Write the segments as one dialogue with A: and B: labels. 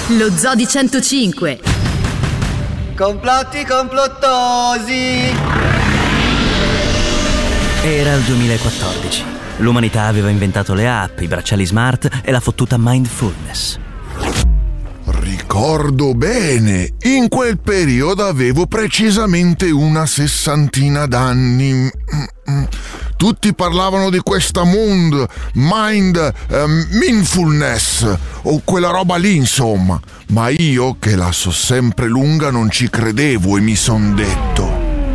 A: Lo Zoo di 105.
B: Complotti complottosi.
C: Era il 2014. L'umanità aveva inventato le app, i bracciali smart e la fottuta mindfulness.
D: Ricordo bene, in quel periodo avevo precisamente una 60 d'anni. Tutti parlavano di questa mindfulness o quella roba lì, insomma. Ma io, che la so sempre lunga, non ci credevo e mi son detto: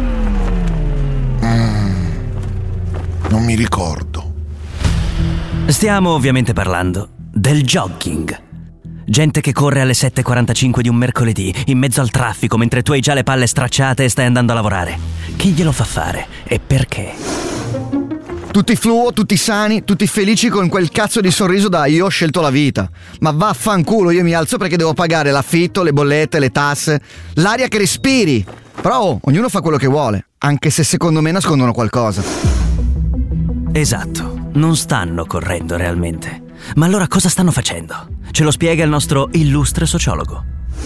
D: non mi ricordo.
C: Stiamo ovviamente parlando del jogging. Gente che corre alle 7:45 di un mercoledì, in mezzo al traffico, mentre tu hai già le palle stracciate e stai andando a lavorare. Chi glielo fa fare e perché?
E: Tutti fluo, tutti sani, tutti felici con quel cazzo di sorriso da io ho scelto la vita. Ma vaffanculo, io mi alzo perché devo pagare l'affitto, le bollette, le tasse, l'aria che respiri. Però ognuno fa quello che vuole, anche se secondo me nascondono qualcosa.
C: Esatto, non stanno correndo realmente. Ma allora cosa stanno facendo? Ce lo spiega il nostro illustre sociologo.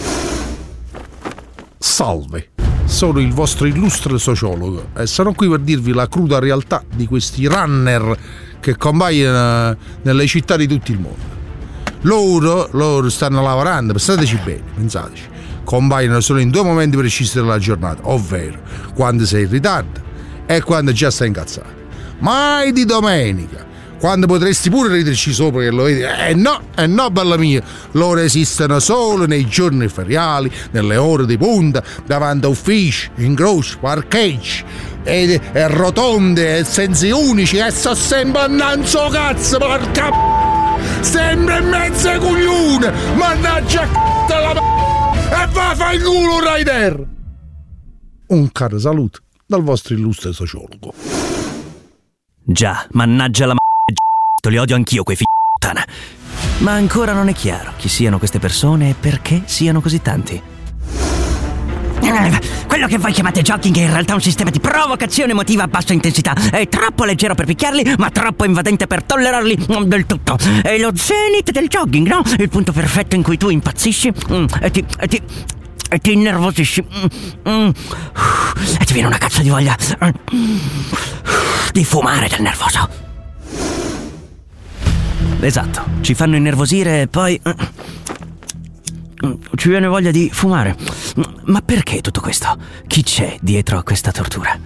F: Salve, sono il vostro illustre sociologo e sono qui per dirvi la cruda realtà di questi runner che compaiono nelle città di tutto il mondo. Loro stanno lavorando, pensateci bene, pensateci. Compaiono solo in due momenti precisi della giornata, ovvero quando sei in ritardo e quando già stai incazzato. Mai di domenica, quando potresti pure riderci sopra che lo vedi. No, bella mia, loro esistono solo nei giorni feriali, nelle ore di punta, davanti a uffici, incroci, parcheggi e rotonde e sensi unici, e so sempre annanzo cazzo, porca sempre in mezzo ai coglioni, mannaggia la e va a fare il culo, Rider. Un caro saluto dal vostro illustre sociologo.
C: Già, mannaggia la li odio anch'io quei figli di puttana. Ma ancora non è chiaro chi siano queste persone e perché siano così tanti.
G: Quello che voi chiamate jogging è in realtà un sistema di provocazione emotiva a bassa intensità. È troppo leggero per picchiarli, ma troppo invadente per tollerarli del tutto. È lo zenith del jogging, no? Il punto perfetto in cui tu impazzisci e ti innervosisci e ti viene una cazzo di voglia di fumare del nervoso.
C: Esatto, ci fanno innervosire e poi ci viene voglia di fumare. Ma perché tutto questo? Chi c'è dietro a questa tortura?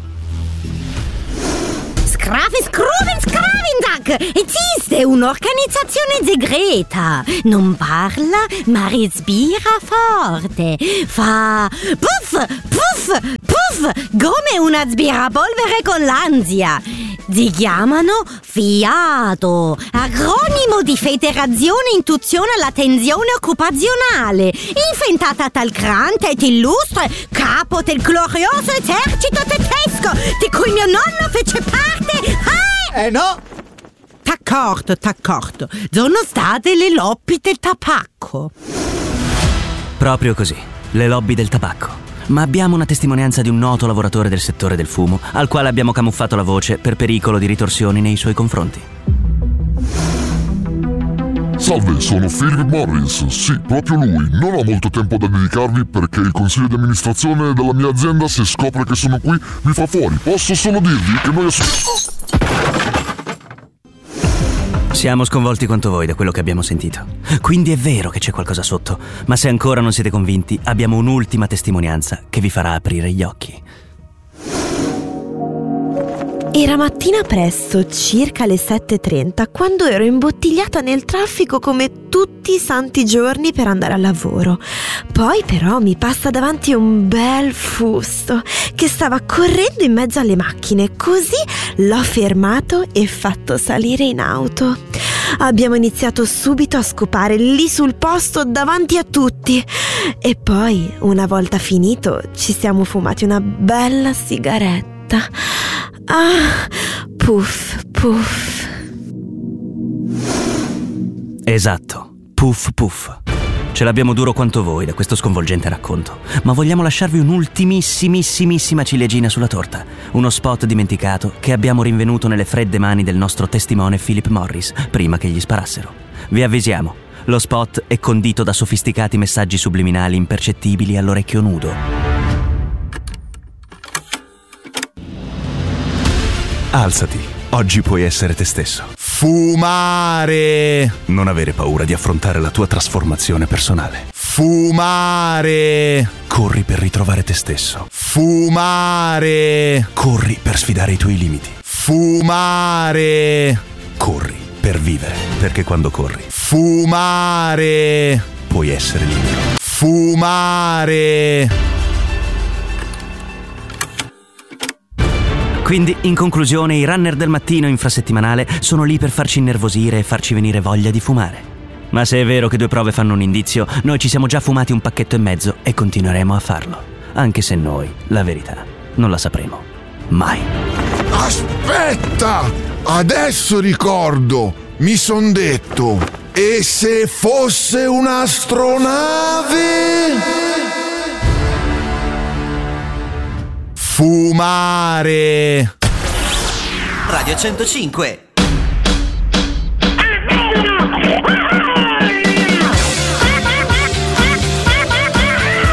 H: Scravindag! Esiste un'organizzazione segreta. Non parla, ma respira forte. Fa puff, puff, puff, come un aspirapolvere con l'ansia. Si chiamano FIATO, acronimo di Federazione Intuizione alla Tensione Occupazionale, inventata dal grande ed illustre capo del glorioso esercito tedesco, di cui mio nonno fece parte.
E: No!
H: D'accordo. Sono state le lobby del tabacco.
C: Proprio così, le lobby del tabacco. Ma abbiamo una testimonianza di un noto lavoratore del settore del fumo, al quale abbiamo camuffato la voce per pericolo di ritorsioni nei suoi confronti.
I: Salve, sono Philip Morris. Sì, proprio lui. Non ho molto tempo da dedicarvi perché il consiglio di amministrazione della mia azienda, se scopre che sono qui, mi fa fuori. Posso solo dirvi che noi
C: Siamo sconvolti quanto voi da quello che abbiamo sentito. Quindi è vero che c'è qualcosa sotto, ma se ancora non siete convinti, abbiamo un'ultima testimonianza che vi farà aprire gli occhi.
J: Era mattina presto, circa le 7:30, quando ero imbottigliata nel traffico come tutti i santi giorni per andare al lavoro. Poi però mi passa davanti un bel fusto che stava correndo in mezzo alle macchine, così l'ho fermato e fatto salire in auto. Abbiamo iniziato subito a scopare lì sul posto davanti a tutti e poi, una volta finito, ci siamo fumati una bella sigaretta. Puff, puff.
C: Esatto, puff puff. Ce l'abbiamo duro quanto voi da questo sconvolgente racconto, ma vogliamo lasciarvi un'ultimissimissima ciliegina sulla torta, uno spot dimenticato che abbiamo rinvenuto nelle fredde mani del nostro testimone Philip Morris prima che gli sparassero. Vi avvisiamo, Lo spot è condito da sofisticati messaggi subliminali impercettibili all'orecchio nudo.
K: Alzati, oggi puoi essere te stesso.
E: Fumare!
K: Non avere paura di affrontare la tua trasformazione personale.
E: Fumare!
K: Corri per ritrovare te stesso.
E: Fumare!
K: Corri per sfidare i tuoi limiti.
E: Fumare!
K: Corri per vivere, perché quando corri
E: Fumare!
K: puoi essere libero.
E: Fumare!
C: Quindi, in conclusione, i runner del mattino infrasettimanale sono lì per farci innervosire e farci venire voglia di fumare. Ma se è vero che 2 prove fanno un indizio, noi ci siamo già fumati 1,5 pacchetti e continueremo a farlo. Anche se noi, la verità, non la sapremo mai.
D: Aspetta! Adesso ricordo! Mi son detto... E se fosse un'astronave?
E: Fumare!
B: Radio 105.